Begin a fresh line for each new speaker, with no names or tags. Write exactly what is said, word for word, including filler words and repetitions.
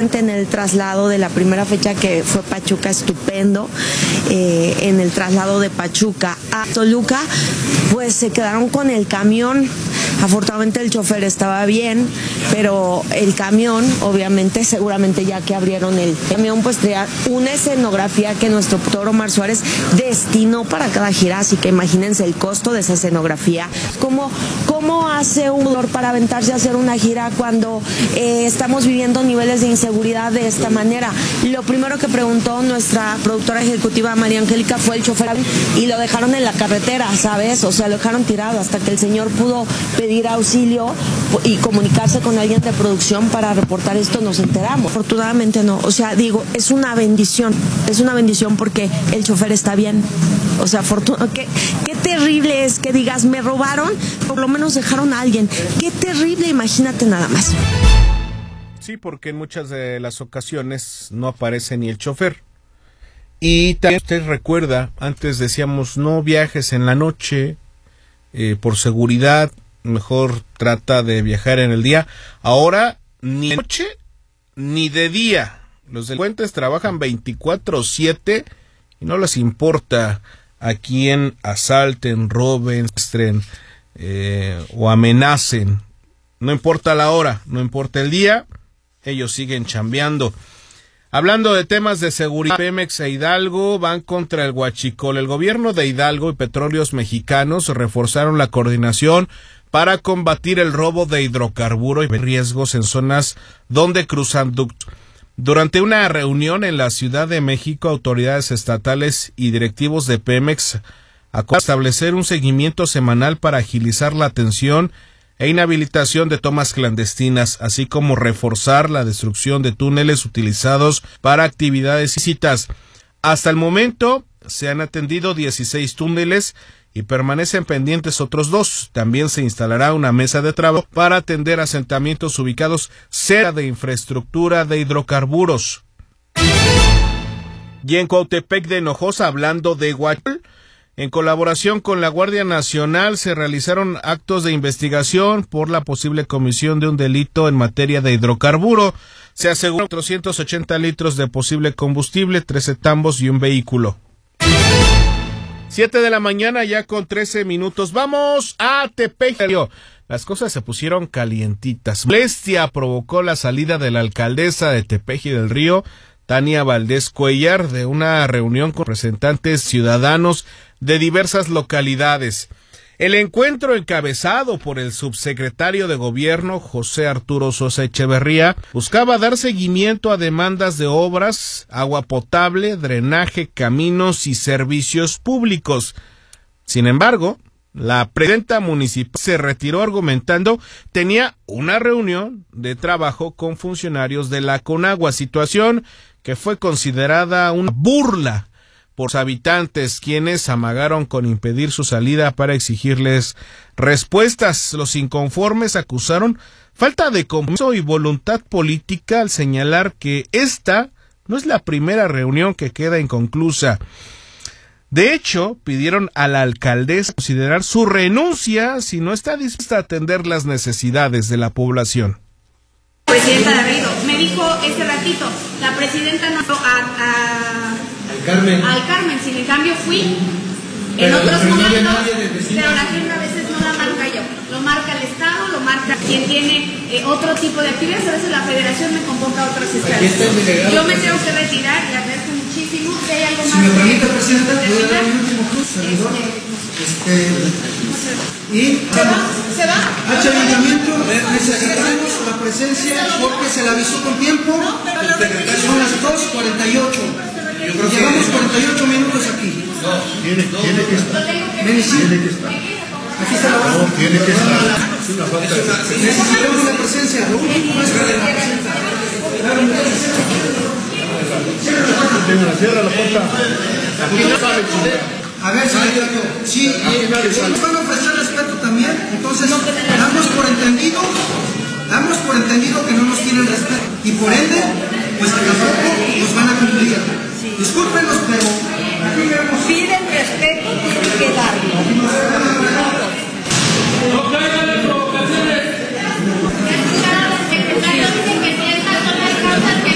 excelente en el traslado de la primera fecha que fue Pachuca, estupendo. Eh, en el traslado de Pachuca a Toluca, pues se quedaron con el camión. Afortunadamente el chofer estaba bien, pero el camión, obviamente, seguramente ya que abrieron el camión, pues traía una escenografía que nuestro doctor Omar Suárez destinó para cada gira, así que imagínense el costo de esa escenografía. ¿Cómo, cómo hace un doctor para aventarse a hacer una gira cuando eh, estamos viviendo niveles de inseguridad de esta manera? Lo primero que preguntó nuestra productora ejecutiva María Angélica fue el chofer y lo dejaron en la carretera, ¿sabes? O sea, lo dejaron tirado hasta que el señor pudo pedir auxilio y comunicarse con alguien de producción para reportar esto. Nos enteramos. Afortunadamente no, o sea, digo, es una bendición, es una bendición porque el chofer está bien. O sea, fortuna, qué, qué terrible es que digas, me robaron, por lo menos dejaron a alguien. Qué terrible, imagínate nada más.
Sí, porque en muchas de las ocasiones no aparece ni el chofer. Y también usted recuerda, antes decíamos, no viajes en la noche, eh, por seguridad, mejor trata de viajar en el día. Ahora, ni de noche ni de día. Los delincuentes trabajan veinticuatro siete y no les importa a quién asalten, roben, secuestren eh, o amenacen. No importa la hora, no importa el día, ellos siguen chambeando. Hablando de temas de seguridad, Pemex e Hidalgo van contra el huachicol. El gobierno de Hidalgo y Petróleos Mexicanos reforzaron la coordinación para combatir el robo de hidrocarburos y riesgos en zonas donde cruzan ductos. Durante una reunión en la Ciudad de México, autoridades estatales y directivos de Pemex acordaron establecer un seguimiento semanal para agilizar la atención e inhabilitación de tomas clandestinas, así como reforzar la destrucción de túneles utilizados para actividades ilícitas. Hasta el momento se han atendido dieciséis túneles y permanecen pendientes otros dos. También se instalará una mesa de trabajo para atender asentamientos ubicados cerca de infraestructura de hidrocarburos. Y en Cuautepec de Hinojosa, hablando de huachicol, en colaboración con la Guardia Nacional se realizaron actos de investigación por la posible comisión de un delito en materia de hidrocarburo. Se aseguró cuatrocientos ochenta litros de posible combustible, trece tambos y un vehículo. Siete de la mañana ya con trece minutos. Vamos a Tepeji. Las cosas se pusieron calientitas. Molestia provocó la salida de la alcaldesa de Tepeji del Río, Tania Valdés Cuellar, de una reunión con representantes ciudadanos de diversas localidades. El encuentro, encabezado por el subsecretario de Gobierno, José Arturo Sosa Echeverría, buscaba dar seguimiento a demandas de obras, agua potable, drenaje, caminos y servicios públicos. Sin embargo, la presidenta municipal se retiró argumentando tenía una reunión de trabajo con funcionarios de la Conagua, situación que fue considerada una burla por los habitantes, quienes amagaron con impedir su salida para exigirles respuestas. Los inconformes acusaron falta de compromiso y voluntad política al señalar que esta no es la primera reunión que queda inconclusa. De hecho, pidieron a la alcaldesa considerar su renuncia si no está dispuesta a atender las necesidades de la población.
Presidenta Garrido, me dijo ese ratito, la presidenta no a, a al Carmen, al Carmen, sin en cambio fui en pero, otros pero momentos, no pero la agenda a veces no la marca yo, lo marca el Estado, lo marca quien tiene eh, otro tipo de actividades, a veces la Federación me convoca a otras instancias. Yo me tengo que retirar, le agradezco muchísimo. Si hay algo más
si me permite, Presidenta, voy a dar un último plus, servidor. Este, y
¿Se va? ¿Se va?
H Ayuntamiento, necesitamos la presencia porque se la avisó con tiempo. Son las dos cuarenta y ocho. Llevamos cuarenta y ocho minutos aquí.
No, tiene, tiene que estar.
Tiene que estar. Aquí está la base.
No, tiene que estar. Es una falta de respeto.
Necesitamos la presencia. Lo único es que la presencia.
Cierra la puerta. Aquí no sabe chingar.
A ver, señor, si nos van a ofrecer respeto también, entonces damos por entendido, damos por entendido que no nos tienen respeto y por ende, pues que tampoco nos van a cumplir. Discúlpenos, pero aquí vemos.
Piden respeto, tienen que darlo.